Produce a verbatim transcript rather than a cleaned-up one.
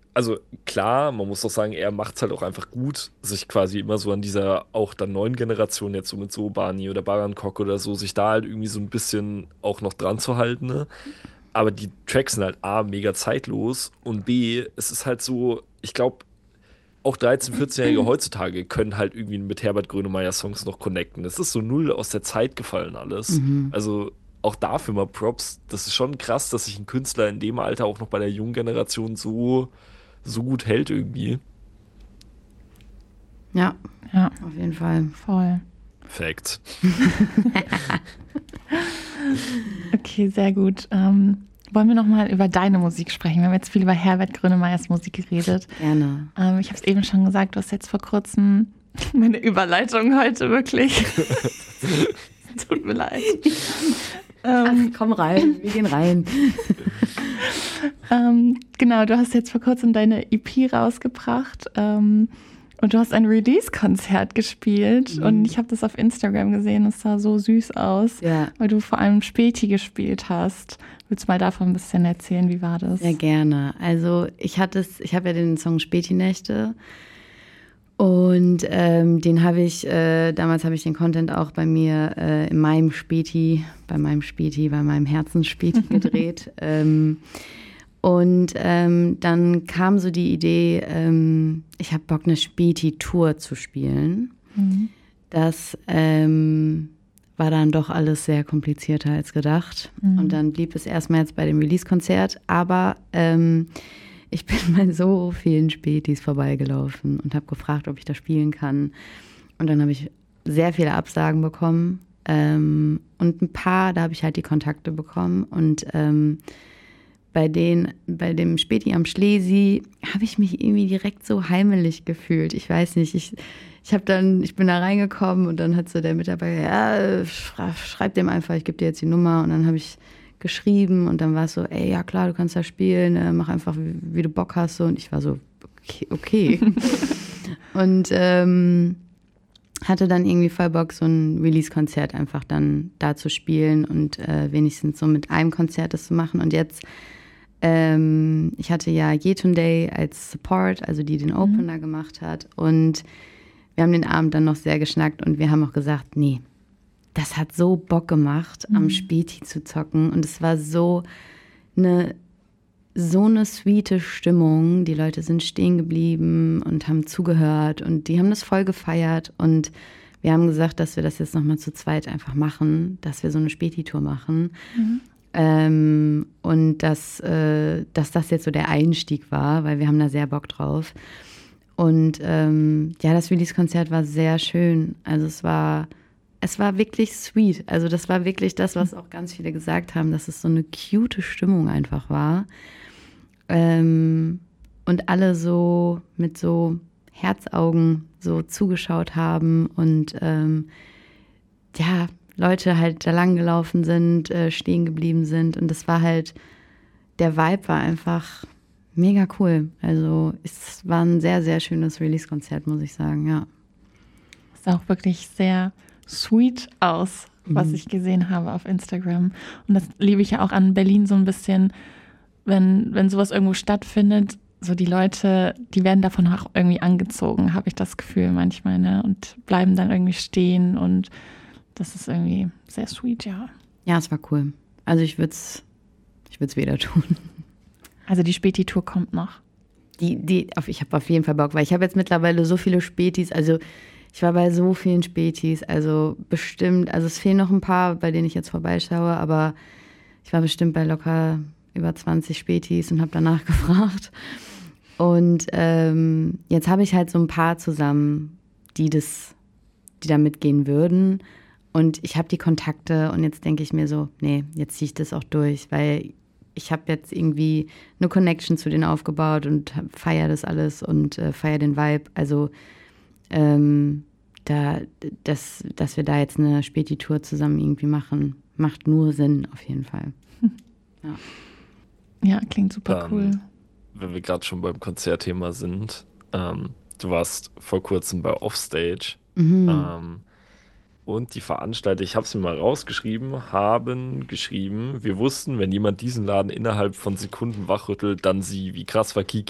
also klar, man muss doch sagen, er macht es halt auch einfach gut, sich quasi immer so an dieser auch dann neuen Generation, jetzt so mit so Barney oder Barankok oder so, sich da halt irgendwie so ein bisschen auch noch dran zu halten, ne? Aber die Tracks sind halt A, mega zeitlos und B, es ist halt so, ich glaube, auch dreizehn-, vierzehn-Jährige heutzutage können halt irgendwie mit Herbert Grönemeyer Songs noch connecten. Es ist so null aus der Zeit gefallen alles. Mhm. Also auch dafür mal Props. Das ist schon krass, dass sich ein Künstler in dem Alter auch noch bei der jungen Generation so, so gut hält irgendwie. Ja, Ja, auf jeden Fall. voll. Fact. Okay, sehr gut. Ähm, wollen wir nochmal über deine Musik sprechen? Wir haben jetzt viel über Herbert Grönemeyers Musik geredet. Gerne. Ähm, ich habe es eben schon gesagt, du hast jetzt vor kurzem meine Überleitung heute wirklich. Tut mir leid. Ach, Ähm, komm rein, wir gehen rein. ähm, genau, du hast jetzt vor kurzem deine E P rausgebracht. Ähm, und du hast ein Release-Konzert gespielt. Mhm. Und ich habe das auf Instagram gesehen. Es sah so süß aus, Ja, weil du vor allem Späti gespielt hast. Willst du mal davon ein bisschen erzählen? Wie war das? sehr gerne. Also ich hatte es, ich habe ja den Song Späti-Nächte und ähm, den habe ich, äh, damals habe ich den Content auch bei mir äh, in meinem Späti, bei meinem Späti, bei meinem Herzensspäti gedreht. ähm, und ähm, dann kam so die Idee, ähm, ich habe Bock, eine Späti-Tour zu spielen. Mhm. Das ähm, war dann doch alles sehr komplizierter als gedacht. Mhm. Und dann blieb es erstmal jetzt bei dem Release-Konzert. Aber ähm, ich bin bei so vielen Spätis vorbeigelaufen und habe gefragt, ob ich da spielen kann. Und dann habe ich sehr viele Absagen bekommen. Ähm, und ein paar, da habe ich halt die Kontakte bekommen. Und ähm, bei, den, bei dem Späti am Schlesi habe ich mich irgendwie direkt so heimelig gefühlt. Ich weiß nicht, ich, ich habe dann, ich bin da reingekommen und dann hat so der Mitarbeiter, ja, schreib, schreib dem einfach, ich gebe dir jetzt die Nummer. Und dann habe ich geschrieben und dann war es so, ey, ja klar, du kannst da spielen, äh, mach einfach, wie, wie du Bock hast. So. Und ich war so, okay. okay. Und ähm, hatte dann irgendwie voll Bock, so ein Release-Konzert einfach dann da zu spielen und äh, wenigstens so mit einem Konzert das zu machen. Und jetzt, ähm, ich hatte ja Yetunde als Support, also die den Opener mhm. gemacht hat. Und wir haben den Abend dann noch sehr geschnackt und wir haben auch gesagt, nee, das hat so Bock gemacht, mhm. am Späti zu zocken. Und es war so eine, so eine sweete Stimmung. Die Leute sind stehen geblieben und haben zugehört und die haben das voll gefeiert. Und wir haben gesagt, dass wir das jetzt nochmal zu zweit einfach machen, dass wir so eine Späti-Tour machen. Mhm. Ähm, und dass, äh, dass das jetzt so der Einstieg war, weil wir haben da sehr Bock drauf. Und ähm, ja, das Release-Konzert war sehr schön. Also es war... Es war wirklich sweet. Also das war wirklich das, was auch ganz viele gesagt haben, dass es so eine cute Stimmung einfach war. Ähm, und alle so mit so Herzaugen so zugeschaut haben und ähm, ja, Leute halt da lang gelaufen sind, äh, stehen geblieben sind. Und das war halt, der Vibe war einfach mega cool. Also es war ein sehr, sehr schönes Release-Konzert, muss ich sagen, ja. Es sah auch wirklich sehr sweet aus, was Mhm. ich gesehen habe auf Instagram. Und das liebe ich ja auch an Berlin so ein bisschen, wenn, wenn sowas irgendwo stattfindet, so die Leute, die werden davon auch irgendwie angezogen, habe ich das Gefühl manchmal, ne? Und bleiben dann irgendwie stehen und das ist irgendwie sehr sweet, ja. Ja, es war cool. Also ich würde es ich würd's wieder tun. Also die Späti-Tour kommt noch. Die, die, auf, ich habe auf jeden Fall Bock, weil ich habe jetzt mittlerweile so viele Spätis, also ich war bei so vielen Spätis, also bestimmt, also es fehlen noch ein paar, bei denen ich jetzt vorbeischaue, aber ich war bestimmt bei locker über zwanzig Spätis und habe danach gefragt. Und ähm, jetzt habe ich halt so ein paar zusammen, die das, die da mitgehen würden. Und ich habe die Kontakte und jetzt denke ich mir so, nee, jetzt ziehe ich das auch durch, weil ich habe jetzt irgendwie eine Connection zu denen aufgebaut und feiere das alles und äh, feiere den Vibe. Also ähm, da, dass, dass wir da jetzt eine Späti-Tour zusammen irgendwie machen, macht nur Sinn auf jeden Fall. Ja. Ja, klingt super Dann, cool. wenn wir gerade schon beim Konzertthema sind, ähm, du warst vor kurzem bei Offstage. Mhm. Ähm, und die Veranstalter, ich habe es mir mal rausgeschrieben, haben geschrieben, wir wussten, wenn jemand diesen Laden innerhalb von Sekunden wachrüttelt, dann sie, wie krass war Kiki.